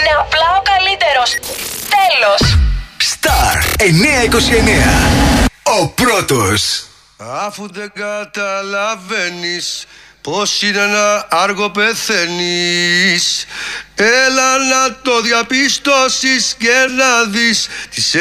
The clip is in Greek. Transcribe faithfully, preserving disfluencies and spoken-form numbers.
είναι απλά ο καλύτερος. Τέλος. Star εννιακόσια είκοσι εννέα. Ο πρώτος. Αφού δεν καταλαβαίνεις πως είναι ένα άργο πεθαίνεις, έλα να το διαπιστώσεις και να δεις τις